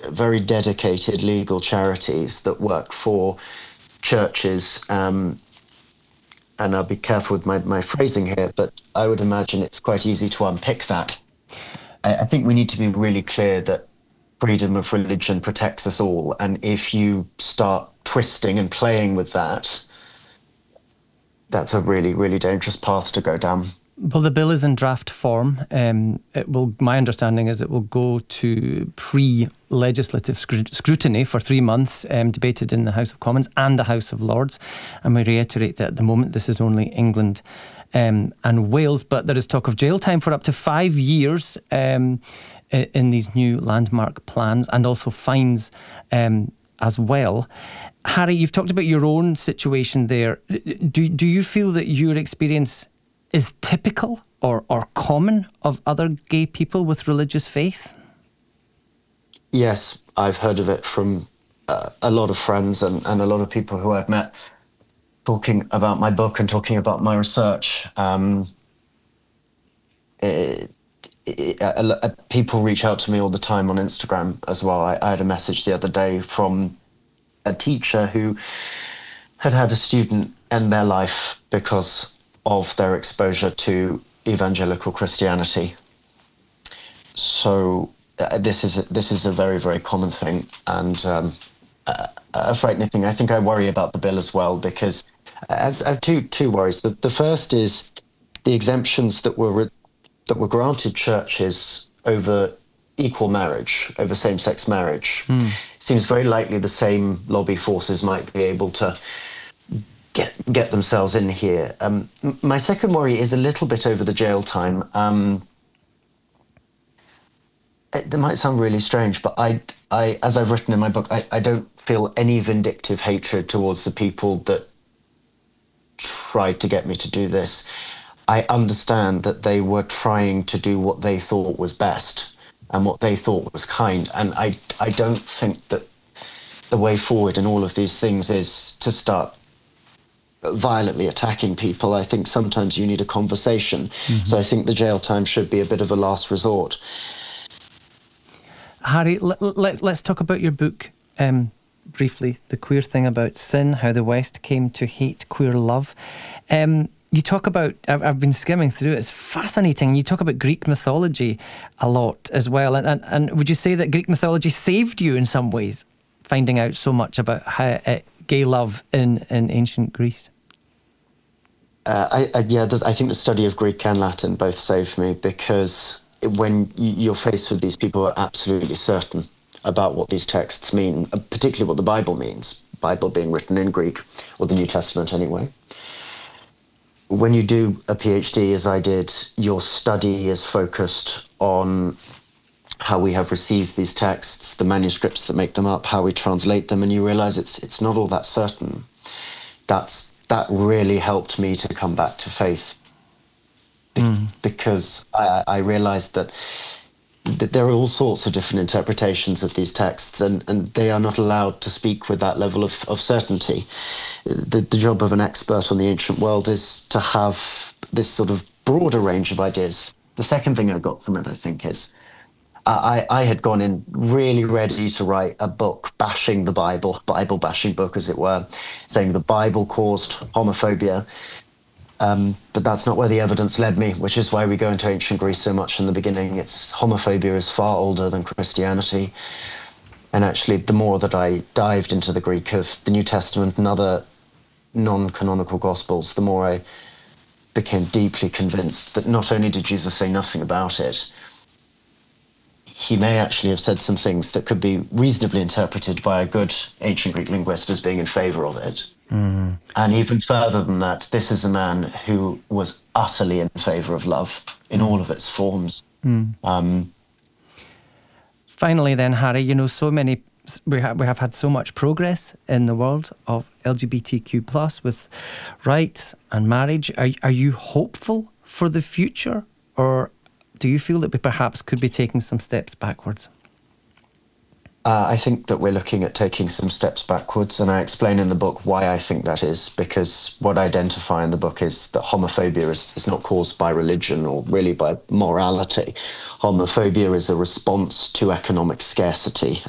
very dedicated legal charities that work for churches. And I'll be careful with my phrasing here, but I would imagine it's quite easy to unpick that. I think we need to be really clear that freedom of religion protects us all. And if you start twisting and playing with that, that's a really, really dangerous path to go down. Well, the bill is in draft form. My understanding is it will go to pre-legislative scrutiny for 3 months, debated in the House of Commons and the House of Lords. And we reiterate that at the moment this is only England and Wales, but there is talk of jail time for up to 5 years in these new landmark plans, and also fines as well. Harry, you've talked about your own situation there. Do you feel that your experience is typical or common of other gay people with religious faith? Yes, I've heard of it from a lot of friends and a lot of people who I've met talking about my book and talking about my research. People reach out to me all the time on Instagram as well. I had a message the other day from a teacher who had a student end their life because of their exposure to evangelical Christianity. So this is a very, very common thing, and a frightening thing. I think I worry about the bill as well, because I have two worries. The first is the exemptions that were granted churches over equal marriage, over same-sex marriage. Seems very likely the same lobby forces might be able to get themselves in here. My second worry is a little bit over the jail time. It might sound really strange, but I, as I've written in my book, I don't feel any vindictive hatred towards the people that tried to get me to do this. I understand that they were trying to do what they thought was best and what they thought was kind. And I don't think that the way forward in all of these things is to start violently attacking people. I think sometimes you need a conversation. So I think the jail time should be a bit of a last resort. Harry, let's talk about your book briefly. The Queer Thing About Sin, How the West Came to Hate Queer Love. You talk about, I've been skimming through it, it's fascinating. You talk about Greek mythology a lot as well. And would you say that Greek mythology saved you in some ways, finding out so much about how gay love in ancient Greece? I think the study of Greek and Latin both saved me, because when you're faced with these people who are absolutely certain about what these texts mean, particularly what the Bible means, Bible being written in Greek, or the New Testament anyway. When you do a PhD, as I did, your study is focused on how we have received these texts, the manuscripts that make them up, how we translate them, and you realize it's not all that certain. That really helped me to come back to faith, because I realized that there are all sorts of different interpretations of these texts, and they are not allowed to speak with that level of certainty. The job of an expert on the ancient world is to have this sort of broader range of ideas. The second thing I got from it, I think, is I had gone in really ready to write a book bashing the Bible bashing book, as it were, saying the Bible caused homophobia. But that's not where the evidence led me, which is why we go into ancient Greece so much in the beginning. Homophobia is far older than Christianity. And actually, the more that I dived into the Greek of the New Testament and other non-canonical Gospels, the more I became deeply convinced that not only did Jesus say nothing about it, he may actually have said some things that could be reasonably interpreted by a good ancient Greek linguist as being in favour of it. And even further than that, this is a man who was utterly in favour of love in all of its forms. Finally then, Harry, we have had so much progress in the world of LGBTQ+ with rights and marriage. Are you hopeful for the future, or do you feel that we perhaps could be taking some steps backwards? I think that we're looking at taking some steps backwards, and I explain in the book why I think that is, because what I identify in the book is that homophobia is not caused by religion or really by morality. Homophobia is a response to economic scarcity,